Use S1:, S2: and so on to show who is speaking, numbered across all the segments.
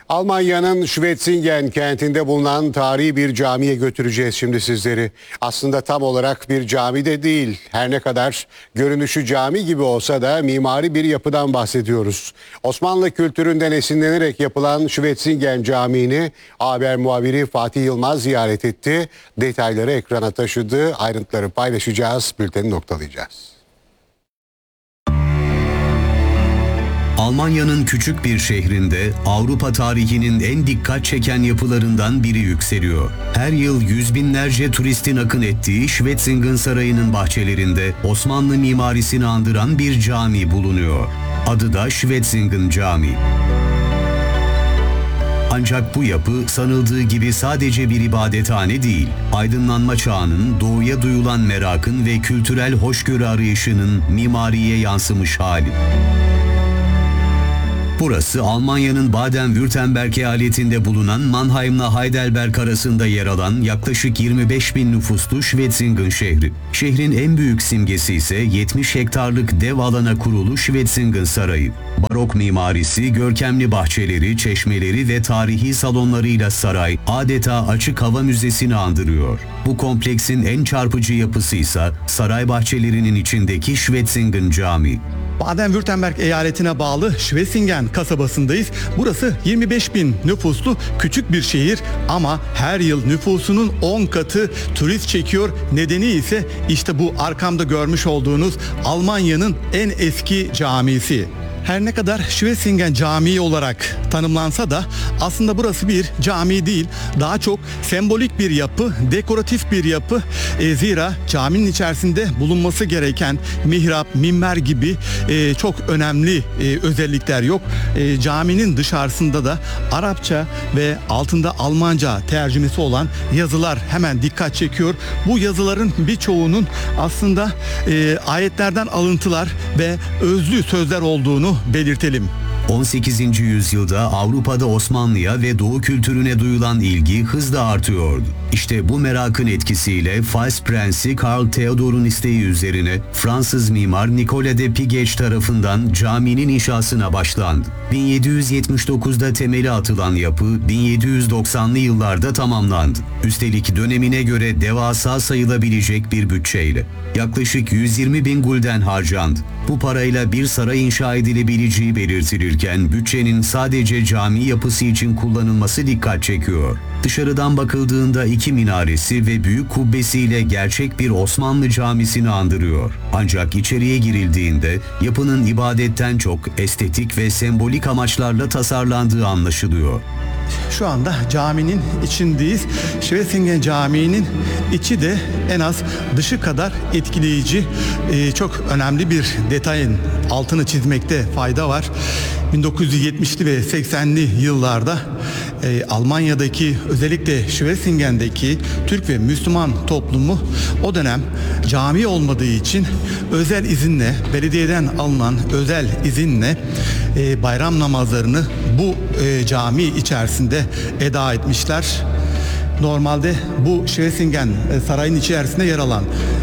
S1: Almanya'nın Schwetzingen kentinde bulunan tarihi bir camiye götüreceğiz şimdi sizleri. Aslında tam olarak bir cami de değil. Her ne kadar görünüşü cami gibi olsa da mimari bir yapıdan bahsediyoruz. Osmanlı kültüründen esinlenerek yapılan Schwetzingen Camii'ni haber muhabiri Fatih Yılmaz ziyaret etti. Detayları ekrana taşıdı. Ayrıntıları paylaşacağız. Bülteni noktalayacağız.
S2: Almanya'nın küçük bir şehrinde Avrupa tarihinin en dikkat çeken yapılarından biri yükseliyor. Her yıl yüz binlerce turistin akın ettiği Schwetzingen Sarayı'nın bahçelerinde Osmanlı mimarisini andıran bir cami bulunuyor. Adı da Schwetzingen Camii. Ancak bu yapı sanıldığı gibi sadece bir ibadethane değil, aydınlanma çağının doğuya duyulan merakın ve kültürel hoşgörü arayışının mimariye yansımış hali. Burası Almanya'nın Baden-Württemberg eyaletinde bulunan Mannheim'la Heidelberg arasında yer alan yaklaşık 25 bin nüfuslu Schwetzingen şehri. Şehrin en büyük simgesi ise 70 hektarlık dev alana kurulu Schwetzingen Sarayı. Barok mimarisi, görkemli bahçeleri, çeşmeleri ve tarihi salonlarıyla saray adeta açık hava müzesini andırıyor. Bu kompleksin en çarpıcı yapısı ise saray bahçelerinin içindeki Schwetzingen Camii.
S3: Baden-Württemberg eyaletine bağlı Schwetzingen kasabasındayız. Burası 25 bin nüfuslu küçük bir şehir ama her yıl nüfusunun 10 katı turist çekiyor. Nedeni ise işte bu arkamda görmüş olduğunuz Almanya'nın en eski camisi. Her ne kadar Schwetzingen Camii olarak tanımlansa da aslında burası bir cami değil. Daha çok sembolik bir yapı, dekoratif bir yapı. Zira caminin içerisinde bulunması gereken mihrap, minber gibi çok önemli özellikler yok. Caminin dışarısında da Arapça ve altında Almanca tercümesi olan yazılar hemen dikkat çekiyor. Bu yazıların birçoğunun aslında ayetlerden alıntılar ve özlü sözler olduğunu belirtelim.
S2: 18. yüzyılda Avrupa'da Osmanlı'ya ve Doğu kültürüne duyulan ilgi hızla artıyordu. İşte bu merakın etkisiyle Fals Prensi Karl Theodor'un isteği üzerine Fransız mimar Nicolas de Pigalle tarafından caminin inşasına başlandı. 1779'da temeli atılan yapı 1790'lı yıllarda tamamlandı. Üstelik dönemine göre devasa sayılabilecek bir bütçeyle. Yaklaşık 120 bin gulden harcandı. Bu parayla bir saray inşa edilebileceği belirtilirken bütçenin sadece cami yapısı için kullanılması dikkat çekiyor. Dışarıdan bakıldığında iki minaresi ve büyük kubbesiyle gerçek bir Osmanlı camisini andırıyor. Ancak içeriye girildiğinde yapının ibadetten çok estetik ve sembolik amaçlarla tasarlandığı anlaşılıyor.
S3: Şu anda caminin içindeyiz. Schwetzingen Camii'nin içi de en az dışı kadar etkileyici. Çok önemli bir detayın altını çizmekte fayda var. 1970'li ve 80'li yıllarda Almanya'daki özellikle Schwetzingen'deki Türk ve Müslüman toplumu o dönem cami olmadığı için özel izinle, belediyeden alınan özel izinle bayram namazlarını bu cami içerisinde eda etmişler. Normalde bu Schwetzingen sarayın içerisinde yer alan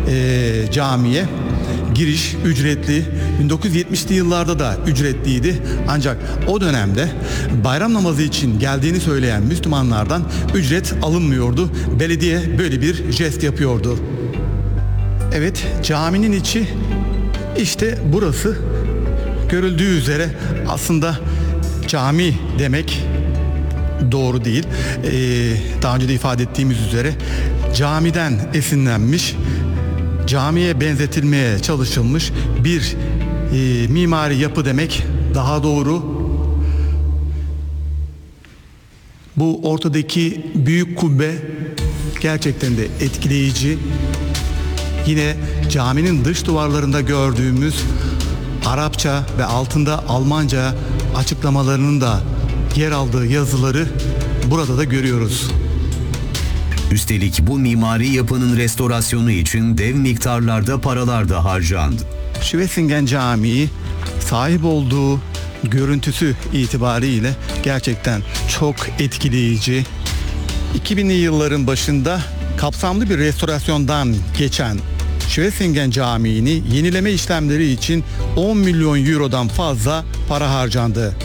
S3: camiye giriş ücretli. 1970'li yıllarda da ücretliydi. Ancak o dönemde bayram namazı için geldiğini söyleyen Müslümanlardan ücret alınmıyordu. Belediye böyle bir jest yapıyordu. Evet, caminin içi işte burası. Görüldüğü üzere aslında cami demek doğru değil. Daha önce de ifade ettiğimiz üzere camiden esinlenmiş, camiye benzetilmeye çalışılmış bir mimari yapı demek daha doğru. Bu ortadaki büyük kubbe gerçekten de etkileyici. Yine caminin dış duvarlarında gördüğümüz Arapça ve altında Almanca açıklamalarının da yer aldığı yazıları burada da görüyoruz.
S2: Üstelik bu mimari yapının restorasyonu için dev miktarlarda paralar da harcandı.
S3: Schwetzingen Camii sahip olduğu görüntüsü itibariyle gerçekten çok etkileyici. 2000'li yılların başında kapsamlı bir restorasyondan geçen Schwetzingen Camii'ni yenileme işlemleri için 10 milyon eurodan fazla para harcandı.